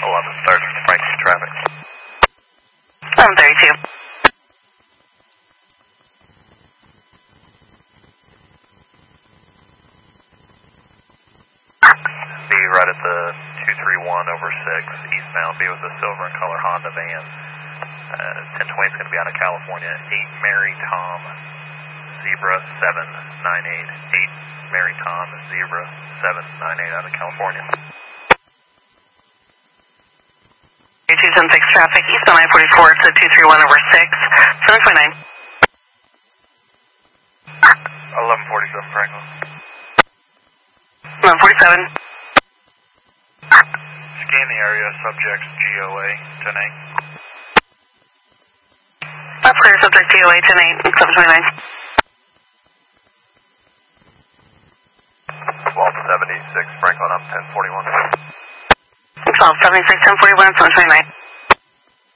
11 start Franklin traffic. 1132. Be right at the 231/6 eastbound. Be with a silver and color Honda van. 1020 is going to be out of California. 8 Mary Tom Zebra 798. 8 Mary Tom Zebra 798 out of California. 276 traffic, eastbound I-44 to 231/6, 729. 1147 Franklin. 1147. Scan the area, subjects GOA 10-8. That's clear, subject GOA 10-8, 729. 1276 Franklin, I'm 1041. 1276, 1041, 729.